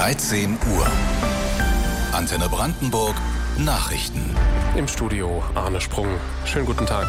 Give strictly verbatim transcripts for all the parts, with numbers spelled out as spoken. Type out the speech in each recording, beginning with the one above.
dreizehn Uhr. Antenne Brandenburg Nachrichten. Im Studio Arne Sprung. Schönen guten Tag.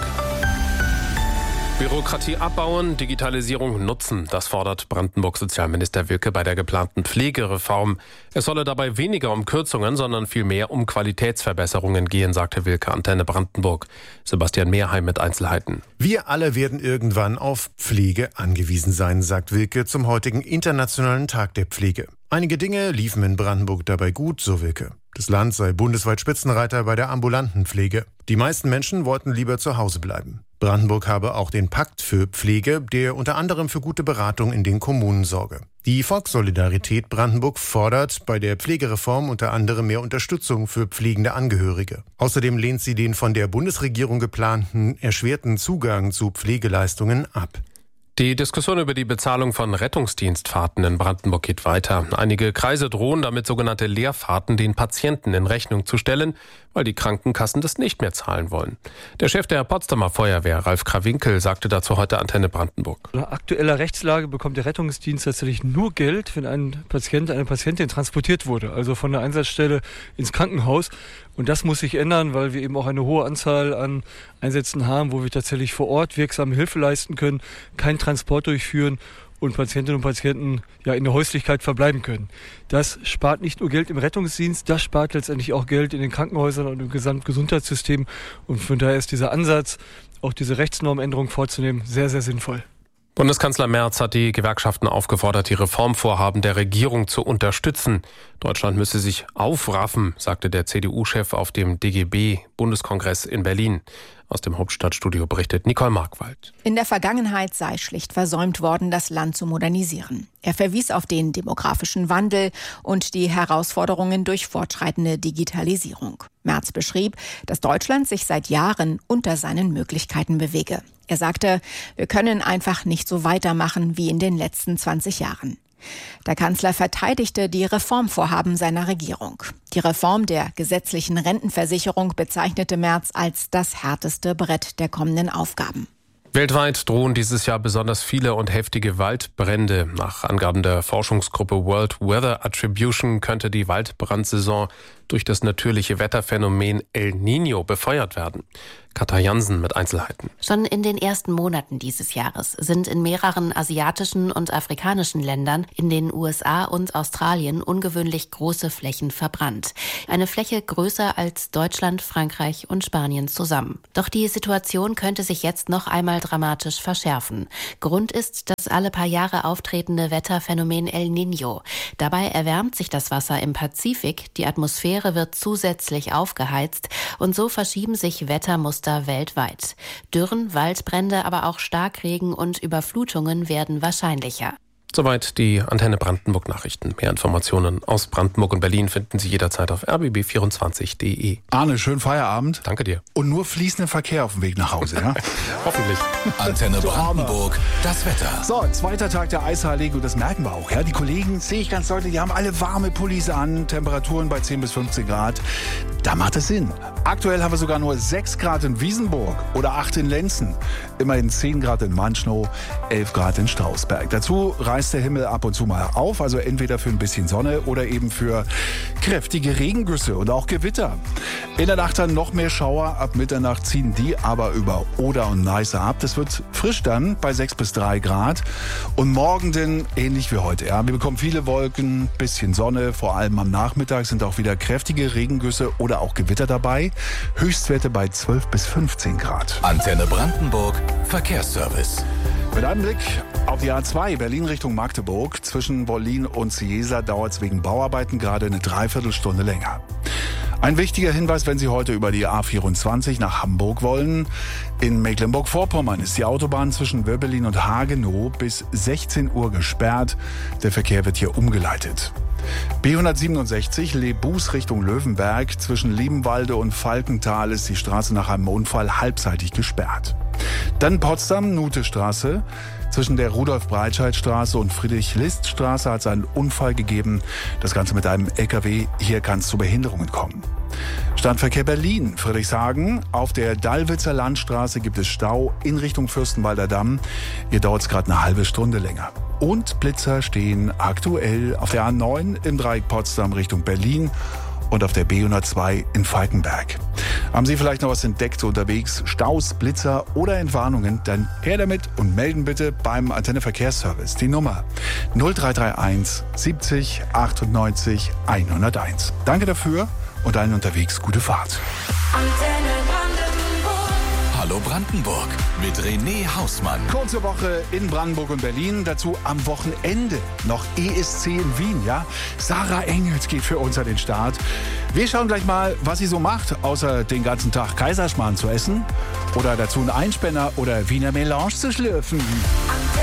Bürokratie abbauen, Digitalisierung nutzen, das fordert Brandenburg-Sozialminister Wilke bei der geplanten Pflegereform. Es solle dabei weniger um Kürzungen, sondern vielmehr um Qualitätsverbesserungen gehen, sagte Wilke Antenne Brandenburg. Sebastian Mehrheim mit Einzelheiten. Wir alle werden irgendwann auf Pflege angewiesen sein, sagt Wilke zum heutigen Internationalen Tag der Pflege. Einige Dinge liefen in Brandenburg dabei gut, so Wilke. Das Land sei bundesweit Spitzenreiter bei der ambulanten Pflege. Die meisten Menschen wollten lieber zu Hause bleiben. Brandenburg habe auch den Pakt für Pflege, der unter anderem für gute Beratung in den Kommunen sorge. Die Volkssolidarität Brandenburg fordert bei der Pflegereform unter anderem mehr Unterstützung für pflegende Angehörige. Außerdem lehnt sie den von der Bundesregierung geplanten erschwerten Zugang zu Pflegeleistungen ab. Die Diskussion über die Bezahlung von Rettungsdienstfahrten in Brandenburg geht weiter. Einige Kreise drohen damit, sogenannte Leerfahrten den Patienten in Rechnung zu stellen, weil die Krankenkassen das nicht mehr zahlen wollen. Der Chef der Potsdamer Feuerwehr, Ralf Krawinkel, sagte dazu heute Antenne Brandenburg. Nach aktueller Rechtslage bekommt der Rettungsdienst tatsächlich nur Geld, wenn ein Patient, eine Patientin transportiert wurde, also von der Einsatzstelle ins Krankenhaus. Und das muss sich ändern, weil wir eben auch eine hohe Anzahl an Einsätzen haben, wo wir tatsächlich vor Ort wirksame Hilfe leisten können, keinen Transport durchführen und Patientinnen und Patienten ja in der Häuslichkeit verbleiben können. Das spart nicht nur Geld im Rettungsdienst, das spart letztendlich auch Geld in den Krankenhäusern und im Gesamtgesundheitssystem. Und von daher ist dieser Ansatz, auch diese Rechtsnormänderung vorzunehmen, sehr, sehr sinnvoll. Bundeskanzler Merz hat die Gewerkschaften aufgefordert, die Reformvorhaben der Regierung zu unterstützen. Deutschland müsse sich aufraffen, sagte der C D U-Chef auf dem D G B-Bundeskongress in Berlin. Aus dem Hauptstadtstudio berichtet Nicole Markwald. In der Vergangenheit sei schlicht versäumt worden, das Land zu modernisieren. Er verwies auf den demografischen Wandel und die Herausforderungen durch fortschreitende Digitalisierung. Merz beschrieb, dass Deutschland sich seit Jahren unter seinen Möglichkeiten bewege. Er sagte, wir können einfach nicht so weitermachen wie in den letzten zwanzig Jahren. Der Kanzler verteidigte die Reformvorhaben seiner Regierung. Die Reform der gesetzlichen Rentenversicherung bezeichnete Merz als das härteste Brett der kommenden Aufgaben. Weltweit drohen dieses Jahr besonders viele und heftige Waldbrände. Nach Angaben der Forschungsgruppe World Weather Attribution könnte die Waldbrandsaison durch das natürliche Wetterphänomen El Niño befeuert werden. Katja Jansen mit Einzelheiten. Schon in den ersten Monaten dieses Jahres sind in mehreren asiatischen und afrikanischen Ländern, in den U S A und Australien ungewöhnlich große Flächen verbrannt. Eine Fläche größer als Deutschland, Frankreich und Spanien zusammen. Doch die Situation könnte sich jetzt noch einmal dramatisch verschärfen. Grund ist das alle paar Jahre auftretende Wetterphänomen El Niño. Dabei erwärmt sich das Wasser im Pazifik, die Atmosphäre wird zusätzlich aufgeheizt und so verschieben sich Wettermuster weltweit. Dürren, Waldbrände, aber auch Starkregen und Überflutungen werden wahrscheinlicher. Soweit die Antenne Brandenburg Nachrichten. Mehr Informationen aus Brandenburg und Berlin finden Sie jederzeit auf r b b vierundzwanzig punkt d e. Arne, schönen Feierabend. Danke dir. Und nur fließenden Verkehr auf dem Weg nach Hause, ja? Hoffentlich. Antenne Brandenburg, das Wetter. So, zweiter Tag der Eisheiligen und das merken wir auch, ja? Die Kollegen, sehe ich ganz deutlich, die haben alle warme Pullis an, Temperaturen bei zehn bis fünfzehn Grad. Da macht es Sinn. Aktuell haben wir sogar nur sechs Grad in Wiesenburg oder acht in Lenzen. Immerhin zehn Grad in Manschnow, elf Grad in Strausberg. Dazu reißt der Himmel ab und zu mal auf, also entweder für ein bisschen Sonne oder eben für kräftige Regengüsse und auch Gewitter. In der Nacht dann noch mehr Schauer, ab Mitternacht ziehen die aber über Oder und Neiße ab. Das wird frisch dann bei sechs bis drei Grad und morgen dann ähnlich wie heute. Ja, wir bekommen viele Wolken, bisschen Sonne, vor allem am Nachmittag sind auch wieder kräftige Regengüsse oder auch Gewitter dabei. Höchstwerte bei zwölf bis fünfzehn Grad. Antenne Brandenburg, Verkehrsservice. Mit einem Blick auf die A zwei Berlin Richtung Magdeburg. Zwischen Wollin und Ciesa dauert es wegen Bauarbeiten gerade eine Dreiviertelstunde länger. Ein wichtiger Hinweis, wenn Sie heute über die A vierundzwanzig nach Hamburg wollen. In Mecklenburg-Vorpommern ist die Autobahn zwischen Wöbbelin und Hagenow bis sechzehn Uhr gesperrt. Der Verkehr wird hier umgeleitet. B hundertsiebenundsechzig Lebus Richtung Löwenberg. Zwischen Liebenwalde und Falkenthal ist die Straße nach einem Unfall halbseitig gesperrt. Dann Potsdam-Nute-Straße. Zwischen der Rudolf-Breitscheid-Straße und Friedrich-List-Straße hat es einen Unfall gegeben. Das Ganze mit einem L K W. Hier kann es zu Behinderungen kommen. Stadtverkehr Berlin, Friedrichshagen. Auf der Dallwitzer Landstraße gibt es Stau in Richtung Fürstenwalder Damm. Hier dauert es gerade eine halbe Stunde länger. Und Blitzer stehen aktuell auf der A neun im Dreieck Potsdam Richtung Berlin und auf der B hundertzwei in Falkenberg. Haben Sie vielleicht noch was entdeckt unterwegs? Staus, Blitzer oder Entwarnungen? Dann her damit und melden bitte beim Antenne Verkehrsservice. Die Nummer null drei drei eins siebzig achtundneunzig hunderteins. Danke dafür und allen unterwegs gute Fahrt. Antenne Brandenburg. Hallo Brandenburg mit René Hausmann. Kurze Woche in Brandenburg und Berlin. Dazu am Wochenende noch E S C in Wien. Ja? Sarah Engels geht für uns an den Start. Wir schauen gleich mal, was sie so macht, außer den ganzen Tag Kaiserschmarrn zu essen oder dazu einen Einspänner oder Wiener Melange zu schlürfen.